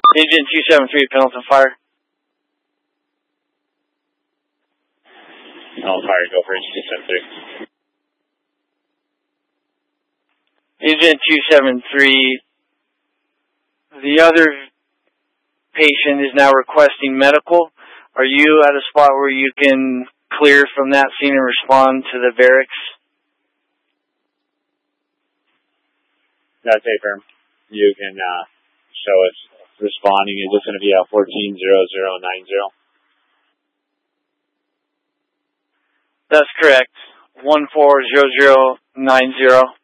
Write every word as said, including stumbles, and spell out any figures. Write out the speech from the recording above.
Agent two seven three, Pendleton Fire. Pendleton Fire, go for Agent two seven three. Agent two seven three, the other patient is now requesting medical. Are you at a spot where you can clear from that scene and respond to the barracks? That's affirm. You can uh, show us responding. Is this going to be a fourteen zero zero nine zero? That's correct. one four zero zero nine zero.